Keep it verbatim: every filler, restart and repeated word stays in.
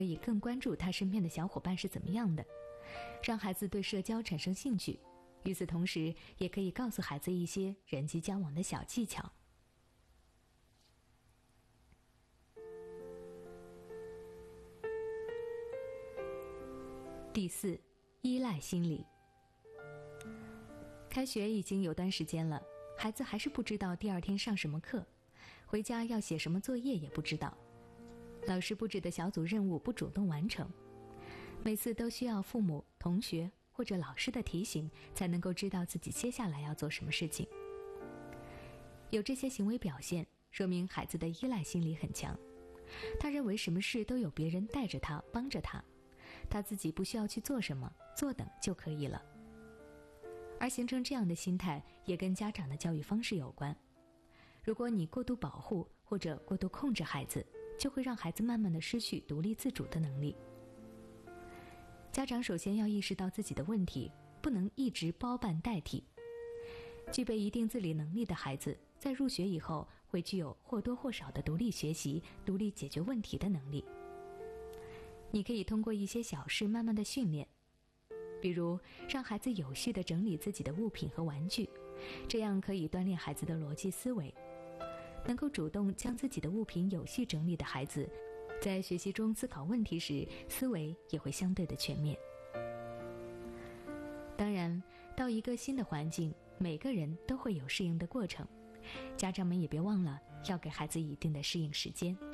可以更关注他身边的小伙伴是怎么样的，让孩子对社交产生兴趣。与此同时，也可以告诉孩子一些人际交往的小技巧。第四，依赖心理。开学已经有段时间了，孩子还是不知道第二天上什么课，回家要写什么作业也不知道，老师布置的小组任务不主动完成，每次都需要父母、同学或者老师的提醒，才能够知道自己接下来要做什么事情。有这些行为表现，说明孩子的依赖心理很强，他认为什么事都有别人带着他，帮着他，他自己不需要去做什么，坐等就可以了。而形成这样的心态，也跟家长的教育方式有关。如果你过度保护或者过度控制孩子，就会让孩子慢慢地失去独立自主的能力。家长首先要意识到自己的问题，不能一直包办代替。具备一定自理能力的孩子，在入学以后会具有或多或少的独立学习、独立解决问题的能力。你可以通过一些小事慢慢的训练，比如让孩子有序地整理自己的物品和玩具，这样可以锻炼孩子的逻辑思维。能够主动将自己的物品有序整理的孩子，在学习中思考问题时，思维也会相对的全面。当然，到一个新的环境，每个人都会有适应的过程，家长们也别忘了要给孩子一定的适应时间。